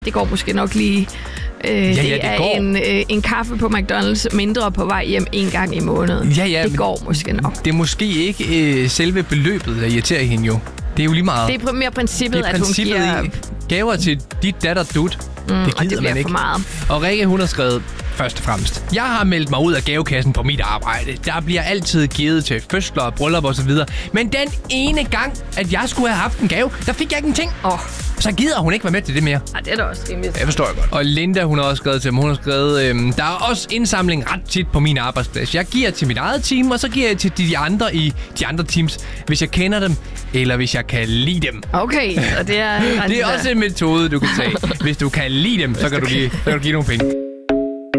Det går måske nok lige. Det er en kaffe på McDonald's mindre på vej hjem en gang i måneden. Det går måske nok. Det er måske ikke selve beløbet, der irriterer hende jo. Det er jo lige meget. Det er mere princippet, at hun giver gaver til dit datter dut. Det gider man ikke. For meget. Og Rikke, hun har skrevet først og fremmest: jeg har meldt mig ud af gavekassen på mit arbejde. Der bliver altid givet til fødsler og bryllup og så videre. Men den ene gang, at jeg skulle have haft en gave, der fik jeg ikke en ting. Så gider hun ikke være med til det mere. Det er da også rimeligt. Jeg forstår jeg godt. Og Linda, hun har også skrevet til mig. Hun har skrevet, der er også indsamling ret tit på min arbejdsplads. Jeg giver til mit eget team, og så giver jeg til de andre i de andre teams, hvis jeg kender dem, eller hvis jeg kan lide dem. Okay, og det er... det er også en metode, du kan tage. Hvis du kan lide dem, så kan du give nogle penge.